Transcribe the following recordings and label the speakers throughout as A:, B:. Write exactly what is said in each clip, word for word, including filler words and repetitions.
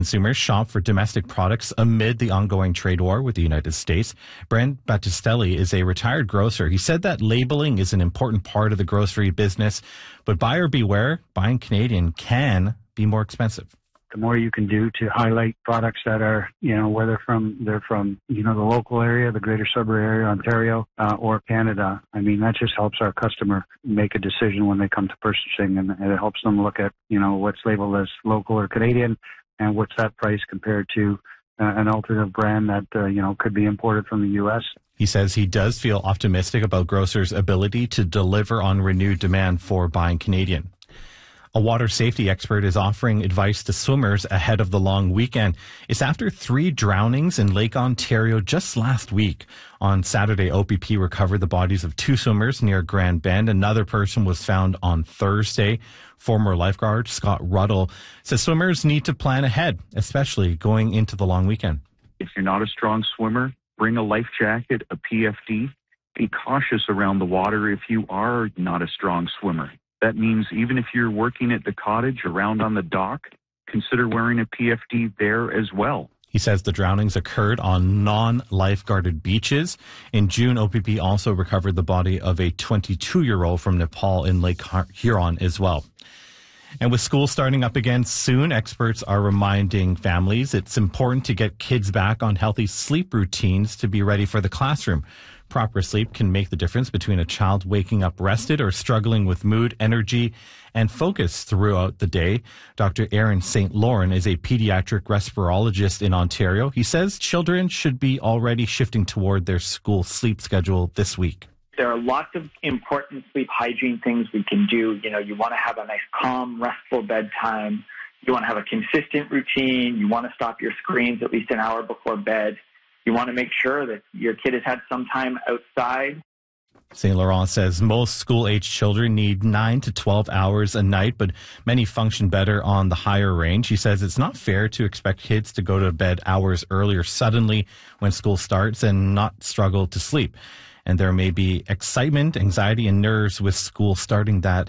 A: Consumers shop for domestic products amid the ongoing trade war with the United States. Brent Battistelli is a retired grocer. He said that labeling is an important part of the grocery business, but buyer beware, buying Canadian can be more expensive.
B: The more you can do to highlight products that are, you know, whether from they're from, you know, the local area, the Greater Sudbury area, Ontario, uh, or Canada. I mean, that just helps our customer make a decision when they come to purchasing, and, and it helps them look at, you know, what's labeled as local or Canadian, and what's that price compared to uh, an alternative brand that, uh, you know, could be imported from the U S.
A: He says he does feel optimistic about grocers' ability to deliver on renewed demand for buying Canadian. A water safety expert is offering advice to swimmers ahead of the long weekend. It's after three drownings in Lake Ontario just last week. On Saturday, O P P recovered the bodies of two swimmers near Grand Bend. Another person was found on Thursday. Former lifeguard Scott Ruddle says swimmers need to plan ahead, especially going into the long weekend.
C: If you're not a strong swimmer, bring a life jacket, a P F D. Be cautious around the water if you are not a strong swimmer. That means even if you're working at the cottage around on the dock, consider wearing a P F D there as well.
A: He says the drownings occurred on non-lifeguarded beaches. In June, O P P also recovered the body of a twenty-two-year-old from Nepal in Lake Huron as well. And with school starting up again soon, experts are reminding families it's important to get kids back on healthy sleep routines to be ready for the classroom. Proper sleep can make the difference between a child waking up rested or struggling with mood, energy, and focus throughout the day. Doctor Aaron Saint Laurent is a pediatric respirologist in Ontario. He says children should be already shifting toward their school sleep schedule this week.
D: There are lots of important sleep hygiene things we can do. You know, you want to have a nice, calm, restful bedtime. You want to have a consistent routine. You want to stop your screens at least an hour before bed. You want to make sure that your kid has had some time outside.
A: Saint Laurent says most school-age children need nine to twelve hours a night, but many function better on the higher range. He says it's not fair to expect kids to go to bed hours earlier suddenly when school starts and not struggle to sleep. And there may be excitement, anxiety, and nerves with school starting that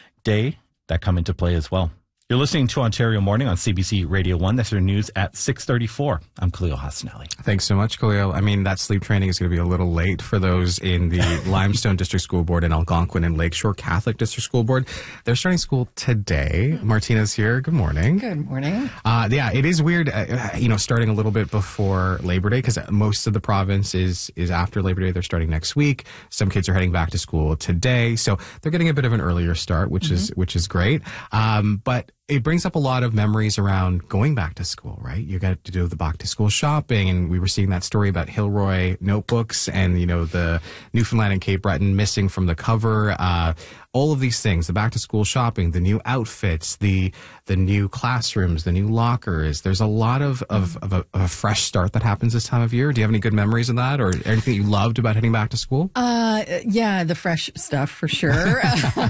A: day that come into play as well. You're listening to Ontario Morning on C B C Radio one. That's your news at six thirty-four. I'm Khalil Hassanali.
E: Thanks so much, Khalil. I mean, that sleep training is going to be a little late for those in the Limestone District School Board and Algonquin and Lakeshore Catholic District School Board. They're starting school today. Martina's here. Good morning.
F: Good morning.
E: Uh, yeah, it is weird, uh, you know, starting a little bit before Labor Day because most of the province is, is after Labor Day. They're starting next week. Some kids are heading back to school today. So they're getting a bit of an earlier start, which mm-hmm. is which is great. Um, but it brings up a lot of memories around going back to school, right? You got to do the back to school shopping, and we were seeing that story about Hilroy notebooks and, you know, the Newfoundland and Cape Breton missing from the cover. Uh, all of these things, the back to school shopping, the new outfits, the the new classrooms, the new lockers. There's a lot of, of, of, a, of a fresh start that happens this time of year. Do you have any good memories of that or anything you loved about heading back to school?
F: Uh, yeah, the fresh stuff for sure.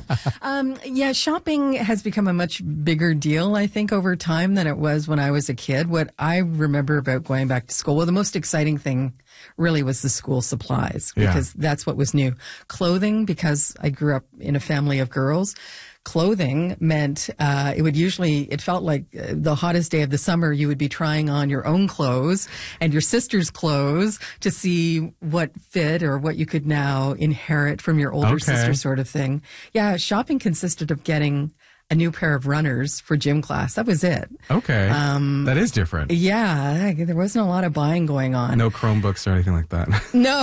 F: um, yeah, shopping has become a much bigger deal, I think, over time than it was when I was a kid. What I remember about going back to school, well, the most exciting thing really was the school supplies because yeah. that's what was new. Clothing, because I grew up in a family of girls. Clothing meant uh, it would usually, it felt like uh, the hottest day of the summer, you would be trying on your own clothes and your sister's clothes to see what fit or what you could now inherit from your older
E: okay.
F: sister sort of thing. Yeah, shopping consisted of getting a new pair of runners for gym class. That was it.
E: Okay. Um, that is different.
F: Yeah. There wasn't a lot of buying going on.
E: No Chromebooks or anything like that.
F: No.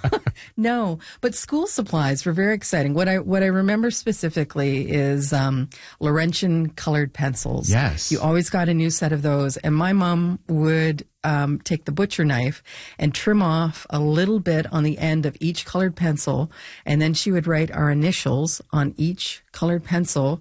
F: No. But school supplies were very exciting. What I what I remember specifically is um, Laurentian colored pencils.
E: Yes.
F: You always got a new set of those. And my mom would um, take the butcher knife and trim off a little bit on the end of each colored pencil. And then she would write our initials on each colored pencil.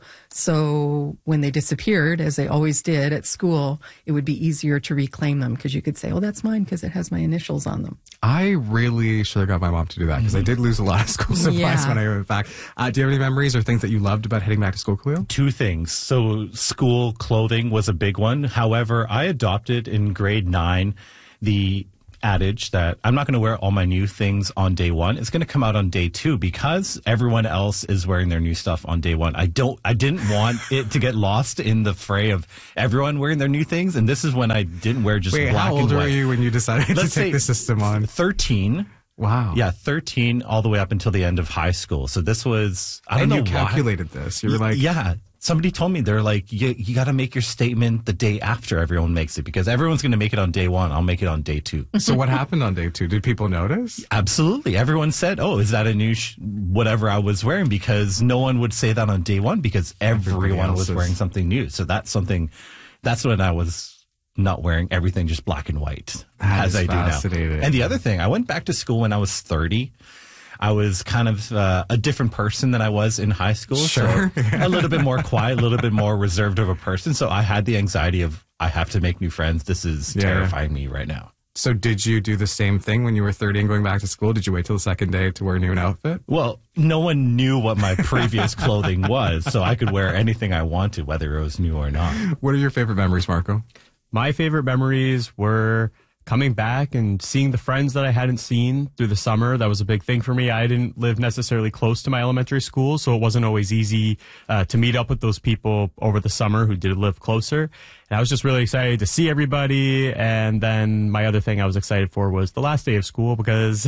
F: So when they disappeared, as they always did at school, it would be easier to reclaim them because you could say, oh, that's mine because it has my initials on them.
E: I really should have got my mom to do that because mm-hmm. I did lose a lot of school supplies yeah. when I went back. Uh, do you have any memories or things that you loved about heading back to school, Khalil?
A: Two things. So school clothing was a big one. However, I adopted in grade nine the adage that I'm not going to wear all my new things on day one. It's going to come out on day two because everyone else is wearing their new stuff on day one. I don't, I didn't want it to get lost in the fray of everyone wearing their new things. And this is when I didn't wear just
E: Wait,
A: black
E: how old
A: and white.
E: were you when you decided
A: Let's
E: to take
A: say
E: the system on?
A: thirteen.
E: Wow.
A: Yeah, thirteen all the way up until the end of high school. So this was, I don't
E: and
A: know
E: you
A: why.
E: calculated this. You were like,
A: yeah. Somebody told me, they're like, you, you got to make your statement the day after everyone makes it because everyone's going to make it on day one. I'll make it on day two.
E: So what happened on day two? Did people notice?
A: Absolutely. Everyone said, oh, is that a new sh- whatever I was wearing? Because no one would say that on day one because
E: Everybody
A: everyone
E: else
A: was
E: is-
A: wearing something new. So that's something, that's when I was not wearing everything just black and white
E: That
A: as
E: is
A: I do now.
E: fascinating.
A: And the other thing, I went back to school when I was thirty. I was kind of uh, a different person than I was in high school.
E: Sure.
A: So a little bit more quiet, a little bit more reserved of a person. So I had the anxiety of, I have to make new friends. This is
E: Yeah.
A: terrifying me right now.
E: So did you do the same thing when you were thirty and going back to school? Did you wait till the second day to wear a new outfit?
A: Well, no one knew what my previous clothing was, so I could wear anything I wanted, whether it was new or not.
E: What are your favorite memories, Marco?
G: My favorite memories were coming back and seeing the friends that I hadn't seen through the summer. That was a big thing for me. I didn't live necessarily close to my elementary school, so it wasn't always easy uh, to meet up with those people over the summer who did live closer. And I was just really excited to see everybody. And then my other thing I was excited for was the last day of school because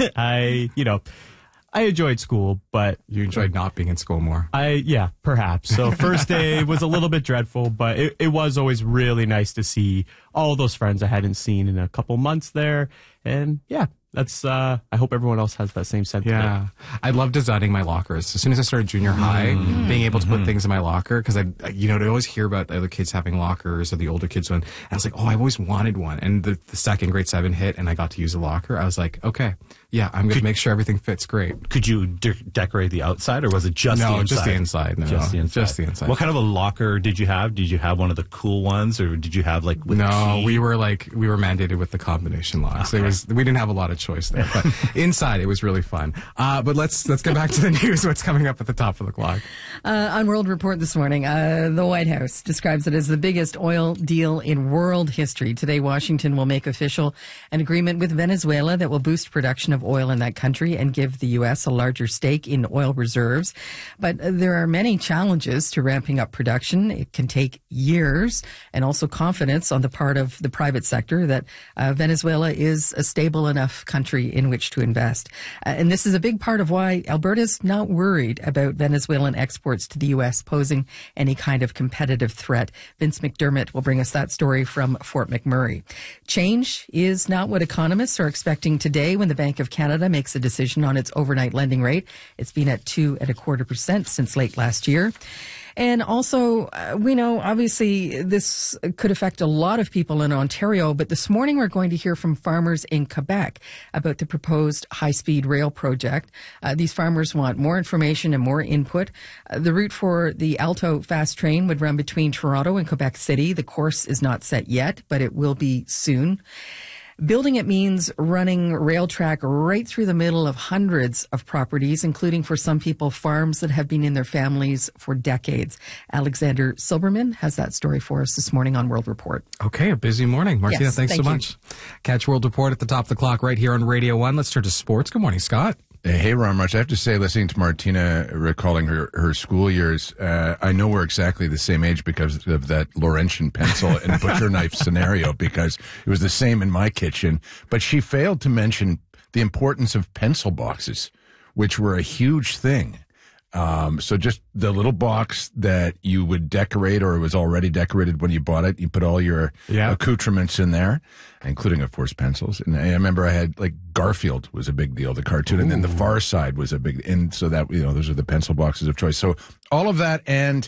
G: I, you know, I enjoyed school, but
E: You enjoyed not being in school more.
G: I, yeah, perhaps. So first day was a little bit dreadful, but it, it was always really nice to see all those friends I hadn't seen in a couple months there. And yeah, that's, uh, I hope everyone else has that same sentiment.
E: Yeah. I love designing my lockers. As soon as I started junior high, being able to put things in my locker, because I, I- you know, I always hear about the other kids having lockers or the older kids one. And I was like, oh, I always wanted one. And the, the second grade seven hit and I got to use a locker. I was like, okay, yeah, I'm going to make sure everything fits great.
A: Could you de- decorate the outside, or was it just
E: No,
A: the inside?
E: just the inside. No,
A: just the inside.
E: just the inside.
A: What kind of a locker did you have? Did you have one of the cool ones, or did you have like with
E: No,
A: key?
E: we were like we were mandated with the combination locks. It was we didn't have a lot of choice there, but inside it was really fun. Uh, but let's let's get back to the news. What's coming up at the top of the clock?
F: Uh, on World Report this morning, uh, the White House describes it as the biggest oil deal in world history. Today, Washington will make official an agreement with Venezuela that will boost production of oil in that country and give the U S a larger stake in oil reserves. But uh, there are many challenges to ramping up production. It can take years, and also confidence on the part of the private sector that uh, Venezuela is a stable enough country in which to invest. Uh, and this is a big part of why Alberta's not worried about Venezuelan exports to the U S posing any kind of competitive threat. Vince McDermott will bring us that story from Fort McMurray. Change is not what economists are expecting today when the Bank of Canada makes a decision on its overnight lending rate. It's been at two and a quarter percent since late last year. And also, uh, we know, obviously, this could affect a lot of people in Ontario, but this morning we're going to hear from farmers in Quebec about the proposed high-speed rail project. Uh, these farmers want more information and more input. Uh, the route for the Alto fast train would run between Toronto and Quebec City. The course is not set yet, but it will be soon. Building it means running rail track right through the middle of hundreds of properties, including for some people, farms that have been in their families for decades. Alexander Silberman has that story for us this morning on World Report.
E: Okay, a busy morning. Martina,
F: Yes,
E: thanks
F: thank
E: so
F: you.
E: much. Catch World Report at the top of the clock right here on Radio one. Let's turn to sports. Good morning, Scott.
H: Hey, Ron March. I have to say, listening to Martina recalling her, her school years, uh, I know we're exactly the same age because of that Laurentian pencil and butcher knife scenario, because it was the same in my kitchen. But she failed to mention the importance of pencil boxes, which were a huge thing. Um, so just the little box that you would decorate, or it was already decorated when you bought it. You put all your
E: Yeah.
H: accoutrements in there, including, of course, pencils. And I remember I had, like, Garfield was a big deal, the cartoon. And then The Far Side was a big, and so that, you know, those are the pencil boxes of choice. So all of that. And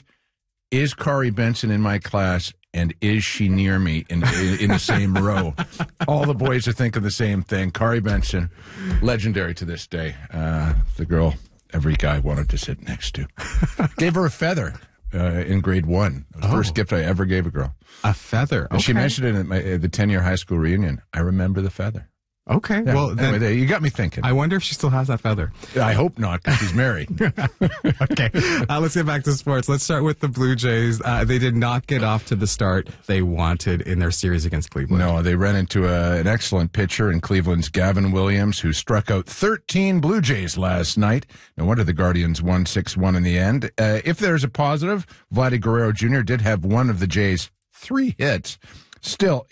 H: is Kari Benson in my class? And is she near me in, in, in the same row? All the boys are thinking the same thing. Kari Benson, legendary to this day. Uh, the girl every guy wanted to sit next to. Gave her a feather uh, in grade one. It was the
E: Oh.
H: first gift I ever gave a girl.
E: A feather.
H: And she
E: Okay.
H: mentioned it at, my, at the ten-year high school reunion. I remember the feather.
E: Okay.
H: Yeah,
E: Well,
H: anyway,
E: then
H: there, you got me thinking.
E: I wonder if she still has that feather.
H: I hope not, because she's married.
E: Okay. Uh, let's get back to sports. Let's start with the Blue Jays. Uh, they did not get off to the start they wanted in their series against Cleveland.
H: No, they ran into a, an excellent pitcher in Cleveland's Gavin Williams, who struck out thirteen Blue Jays last night. No wonder the Guardians won six one in the end. Uh, if there's a positive, Vladdy Guerrero Junior did have one of the Jays' three hits. Still,